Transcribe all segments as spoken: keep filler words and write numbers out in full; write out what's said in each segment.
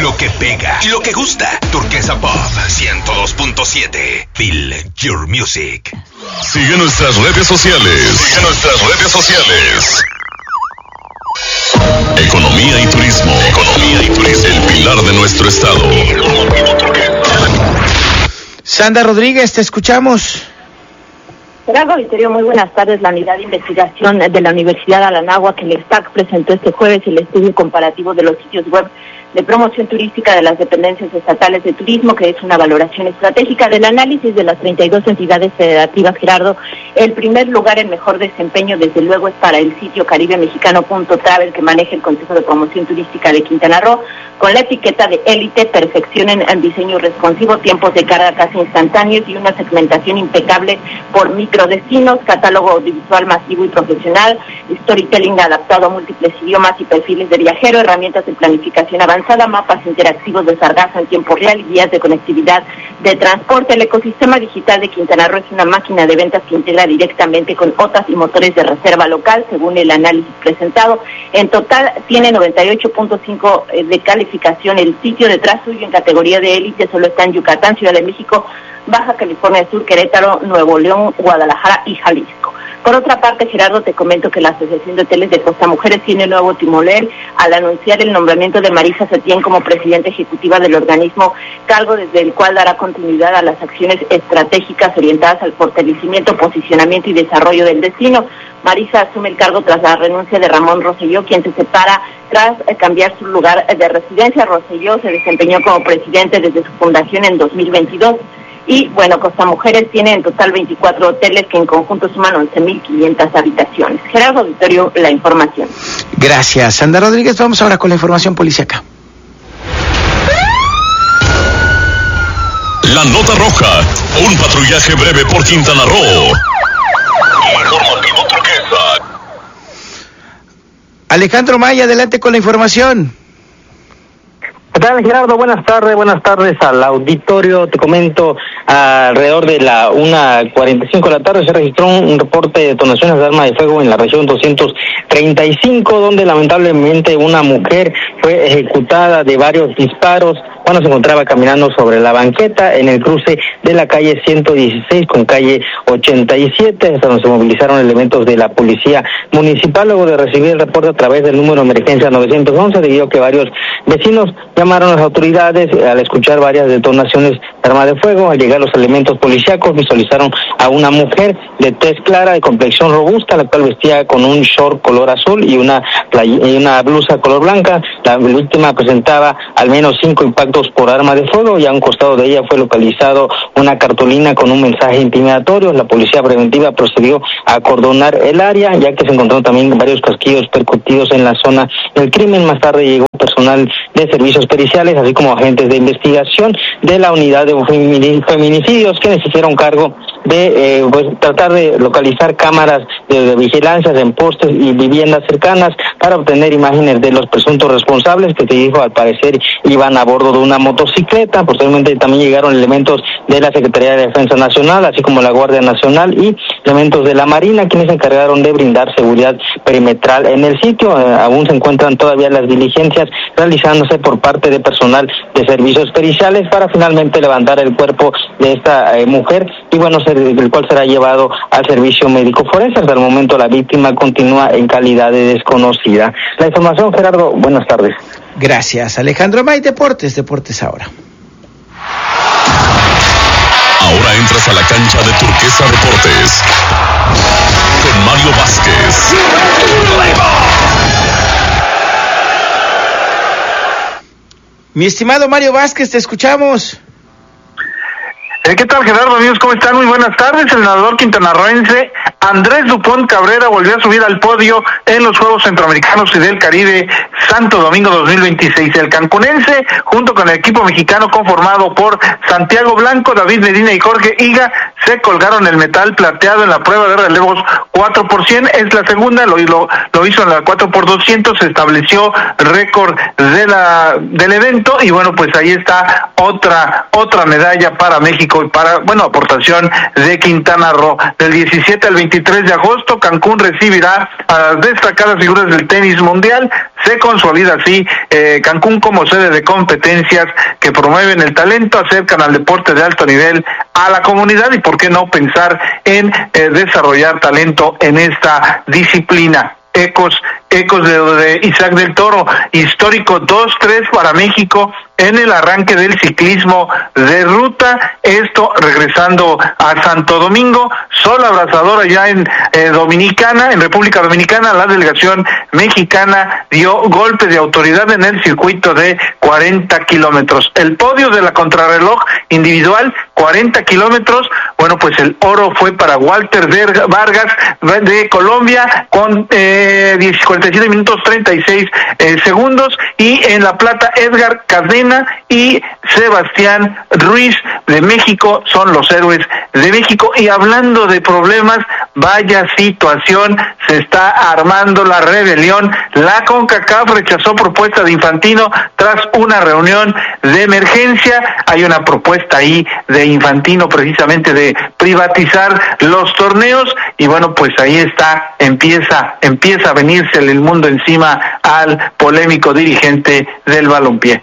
Lo que pega y lo que gusta. Turquesa Pop ciento dos punto siete. Feel your music. Sigue nuestras redes sociales. Sigue nuestras redes sociales. Economía y turismo. Economía y turismo. El pilar de nuestro estado. Sandra Rodríguez, te escuchamos. Gerardo Vittorio, muy buenas tardes. La unidad de investigación de la Universidad Anáhuac, el ESTAC, presentó este jueves el estudio comparativo de los sitios web de promoción turística de las dependencias estatales de turismo, que es una valoración estratégica del análisis de las treinta y dos entidades federativas. Gerardo, el primer lugar en mejor desempeño, desde luego, es para el sitio caribe mexicano punto travel, que maneja el Consejo de Promoción Turística de Quintana Roo, con la etiqueta de élite, perfección en el diseño responsivo, tiempos de carga casi instantáneos y una segmentación impecable por microdestinos, catálogo audiovisual masivo y profesional, storytelling adaptado a múltiples idiomas y perfiles de viajero, herramientas de planificación avanzada, mapas interactivos de sargazo en tiempo real, guías de conectividad de transporte. El ecosistema digital de Quintana Roo es una máquina de ventas que integra directamente con O T A S y motores de reserva local, según el análisis presentado. En total tiene noventa y ocho punto cinco de calificación. El sitio detrás suyo en categoría de élite solo está en Yucatán, Ciudad de México, Baja California Sur, Querétaro, Nuevo León, Guadalajara y Jalisco. Por otra parte, Gerardo, te comento que la Asociación de Hoteles de Costa Mujeres tiene nuevo timonel al anunciar el nombramiento de Marisa Setién como presidenta ejecutiva del organismo, cargo desde el cual dará continuidad a las acciones estratégicas orientadas al fortalecimiento, posicionamiento y desarrollo del destino. Marisa asume el cargo tras la renuncia de Ramón Rosselló, quien se separa tras cambiar su lugar de residencia. Rosselló se desempeñó como presidente desde su fundación en dos mil veintidós. Y, bueno, Costa Mujeres tiene en total veinticuatro hoteles que en conjunto suman once mil quinientas habitaciones. Gerardo Vittorio, la información. Gracias, Sandra Rodríguez. Vamos ahora con la información policíaca. La nota roja. Un patrullaje breve por Quintana Roo. Informativo Turquesa. Alejandro Maya, adelante con la información. ¿Qué tal, Gerardo? Buenas tardes, buenas tardes al auditorio. Te comento, alrededor de la una cuarenta y cinco de la tarde se registró un reporte de detonaciones de arma de fuego en la región doscientos treinta y cinco, donde lamentablemente una mujer fue ejecutada de varios disparos cuando se encontraba caminando sobre la banqueta en el cruce de la calle ciento dieciséis con calle ochenta y siete, hasta donde se movilizaron elementos de la policía municipal luego de recibir el reporte a través del número de emergencia novecientos once, debido a que varios vecinos llamaron a las autoridades al escuchar varias detonaciones de arma de fuego. Al llegar los elementos policíacos visualizaron a una mujer de tez clara, de complexión robusta, la cual vestía con un short color azul y una play- y una blusa color blanca. La víctima presentaba al menos cinco impactos por arma de fuego y a un costado de ella fue localizado una cartulina con un mensaje intimidatorio. La policía preventiva procedió a acordonar el área, ya que se encontraron también varios casquillos percutidos en la zona del crimen. Más tarde llegó personal de servicios periciales, así como agentes de investigación de la unidad de feminicidios, quienes se hicieron cargo de eh, pues tratar de localizar cámaras de, de vigilancia en postes y viviendas cercanas para obtener imágenes de los presuntos responsables, que se dijo al parecer iban a bordo de una motocicleta. Posteriormente también llegaron elementos de la Secretaría de Defensa Nacional, así como la Guardia Nacional y elementos de la Marina, quienes se encargaron de brindar seguridad perimetral en el sitio. Eh, aún se encuentran todavía las diligencias realizándose por parte de personal de servicios periciales para finalmente levantar el cuerpo de esta eh, mujer y bueno, se, el cual será llevado al servicio médico forense. Hasta el momento la víctima continúa en calidad de desconocida. La información, Gerardo, buenas tardes. Gracias, Alejandro May. Deportes, deportes ahora. Ahora entras a la cancha de Turquesa Deportes con Mario Vázquez. Mi estimado Mario Vázquez, te escuchamos. ¿Qué tal, Gerardo? Amigos, ¿cómo están? Muy buenas tardes. El nadador quintanarroense Andrés Dupont Cabrera volvió a subir al podio en los Juegos Centroamericanos y del Caribe Santo Domingo dos mil veintiséis. El cancunense, junto con el equipo mexicano conformado por Santiago Blanco, David Medina y Jorge Higa, se colgaron el metal plateado en la prueba de relevos cuatro por cien. Es la segunda, lo, lo, lo hizo en la cuatro por doscientos, se estableció récord de la del evento y bueno, pues ahí está otra otra medalla para México para, bueno, aportación de Quintana Roo. Del diecisiete al veintitrés de agosto, Cancún recibirá a las destacadas figuras del tenis mundial. Se consolida así eh, Cancún como sede de competencias que promueven el talento, acercan al deporte de alto nivel a la comunidad y por qué no pensar en eh, desarrollar talento en esta disciplina. Ecos, ecos de, de Isaac del Toro, histórico dos tres para México en el arranque del ciclismo de ruta, esto regresando a Santo Domingo, sol abrasador allá en eh, Dominicana, en República Dominicana, la delegación mexicana dio golpe de autoridad en el circuito de cuarenta kilómetros. El podio de la contrarreloj individual, cuarenta kilómetros, bueno, pues el oro fue para Walter Vargas de Colombia con eh, cuarenta y siete minutos treinta y seis eh, segundos, y en la plata Edgar Cadena y Sebastián Ruiz de México son los héroes de México. Y hablando de problemas, vaya situación, se está armando la rebelión. La CONCACAF rechazó propuesta de Infantino tras una reunión de emergencia. Hay una propuesta ahí de Infantino precisamente de privatizar los torneos y bueno, pues ahí está, empieza, empieza a venirse el mundo encima al polémico dirigente del balompié.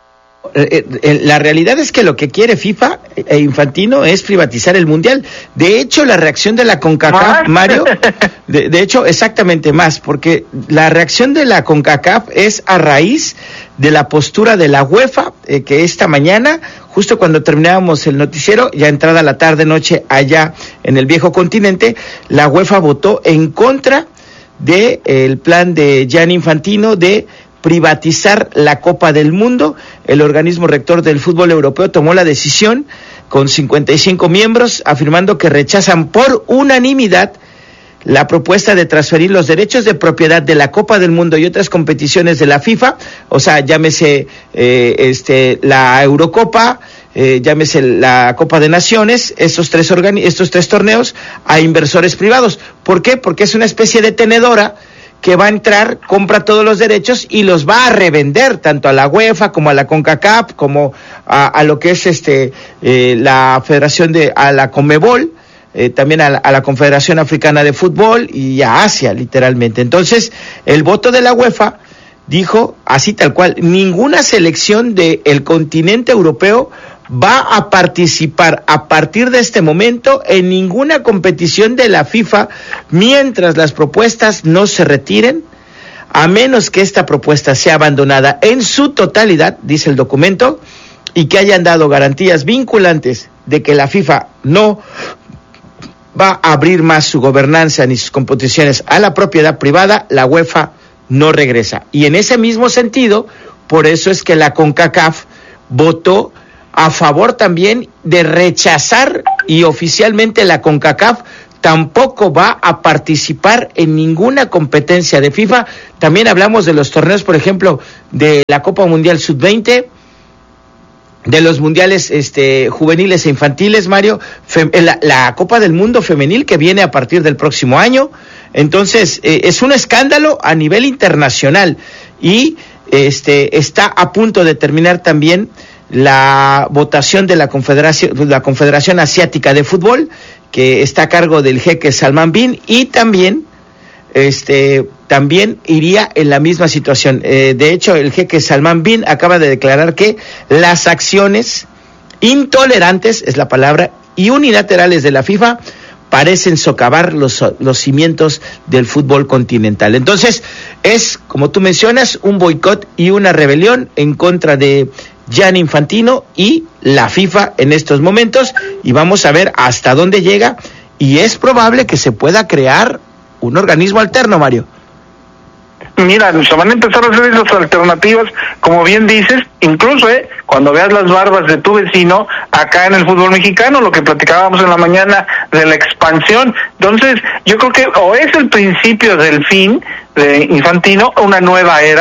La realidad es que lo que quiere FIFA e Infantino es privatizar el Mundial. De hecho, la reacción de la CONCACAF, Mario, de, de hecho, exactamente más, porque la reacción de la CONCACAF es a raíz de la postura de la UEFA, eh, que esta mañana, justo cuando terminábamos el noticiero, ya entrada la tarde-noche allá en el viejo continente, la UEFA votó en contra del de, plan de Gianni Infantino de privatizar la Copa del Mundo. El organismo rector del fútbol europeo tomó la decisión con cincuenta y cinco miembros, afirmando que rechazan por unanimidad la propuesta de transferir los derechos de propiedad de la Copa del Mundo y otras competiciones de la FIFA, o sea, llámese eh, este la Eurocopa, eh, llámese la Copa de Naciones, estos tres organi- estos tres torneos, a inversores privados. ¿Por qué? Porque es una especie de tenedora que va a entrar, compra todos los derechos y los va a revender tanto a la UEFA como a la CONCACAF, como a, a lo que es este eh, la Federación de, a la CONMEBOL, eh, también a la, a la Confederación Africana de Fútbol y a Asia, literalmente. Entonces, el voto de la UEFA dijo, así tal cual, ninguna selección del continente europeo va a participar a partir de este momento en ninguna competición de la FIFA mientras las propuestas no se retiren, a menos que esta propuesta sea abandonada en su totalidad, dice el documento, y que hayan dado garantías vinculantes de que la FIFA no va a abrir más su gobernanza ni sus competiciones a la propiedad privada, la UEFA no regresa. Y en ese mismo sentido, por eso es que la CONCACAF votó a favor también de rechazar, y oficialmente la CONCACAF tampoco va a participar en ninguna competencia de FIFA. También hablamos de los torneos, por ejemplo, de la Copa Mundial sub veinte, de los mundiales este juveniles e infantiles, Mario, fem, la, la Copa del Mundo femenil que viene a partir del próximo año. Entonces, eh, es un escándalo a nivel internacional y este está a punto de terminar también la votación de la Confederación, la Confederación Asiática de Fútbol, que está a cargo del jeque Salman Bin, y también este también iría en la misma situación. Eh, de hecho, el jeque Salman Bin acaba de declarar que las acciones intolerantes, es la palabra, y unilaterales de la FIFA parecen socavar los, los cimientos del fútbol continental. Entonces, es, como tú mencionas, un boicot y una rebelión en contra de Gianni Infantino y la FIFA en estos momentos, y vamos a ver hasta dónde llega, y es probable que se pueda crear un organismo alterno, Mario. Mira, se van a empezar a hacer esas alternativas, como bien dices, incluso eh, cuando veas las barbas de tu vecino acá en el fútbol mexicano, lo que platicábamos en la mañana de la expansión. Entonces, yo creo que o es el principio del fin de Infantino, una nueva era,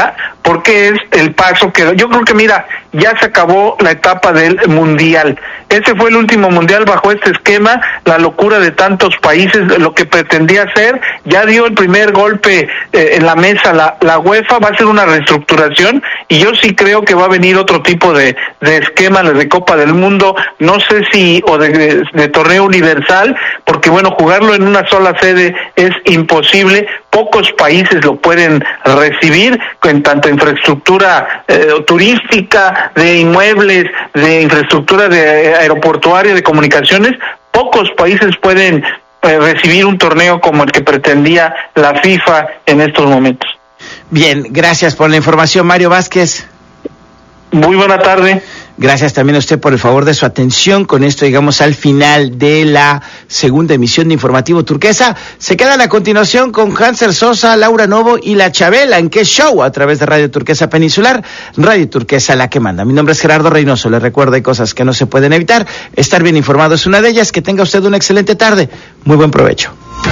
porque es el paso que yo creo que, mira, ya se acabó la etapa del mundial. Ese fue el último mundial bajo este esquema, la locura de tantos países, lo que pretendía hacer, ya dio el primer golpe eh, en la mesa la, la UEFA, va a ser una reestructuración, y yo sí creo que va a venir otro tipo de, de esquema de Copa del Mundo, no sé si, o de, de, de torneo universal, porque bueno, jugarlo en una sola sede es imposible, pocos países lo pueden recibir, en tanto infraestructura eh, turística, de inmuebles, de infraestructura de aeroportuaria, de comunicaciones, pocos países pueden eh, recibir un torneo como el que pretendía la FIFA en estos momentos. Bien, gracias por la información, Mario Vázquez. Muy buena tarde. Gracias también a usted por el favor de su atención. Con esto llegamos al final de la segunda emisión de Informativo Turquesa. Se quedan a continuación con Hanser Sosa, Laura Novo y La Chabela. ¿En qué show? A través de Radio Turquesa Peninsular, Radio Turquesa, la que manda. Mi nombre es Gerardo Reynoso. Les recuerdo, hay cosas que no se pueden evitar. Estar bien informado es una de ellas. Que tenga usted una excelente tarde. Muy buen provecho.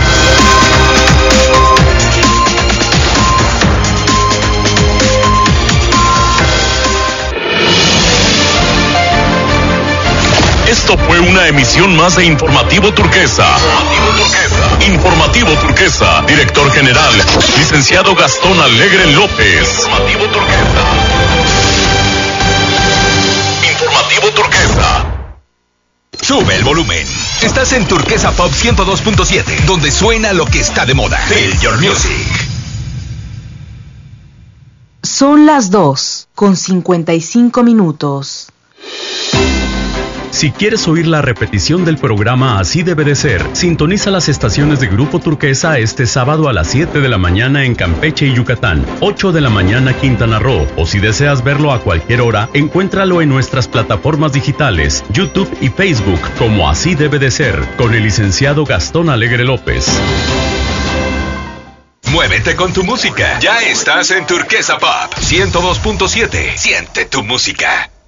Esto fue una emisión más de Informativo Turquesa. Informativo Turquesa. Informativo Turquesa. Director General, licenciado Gastón Alegre López. Informativo Turquesa. Informativo Turquesa. Sube el volumen. Estás en Turquesa Pop ciento dos punto siete, donde suena lo que está de moda. Feel your music. Son las dos con cincuenta y cinco minutos. Si quieres oír la repetición del programa Así Debe de Ser, sintoniza las estaciones de Grupo Turquesa este sábado a las siete de la mañana en Campeche y Yucatán, ocho de la mañana Quintana Roo, o si deseas verlo a cualquier hora, encuéntralo en nuestras plataformas digitales, YouTube y Facebook, como Así Debe de Ser, con el licenciado Gastón Alegre López. Muévete con tu música. Ya estás en Turquesa Pop ciento dos punto siete. Siente tu música.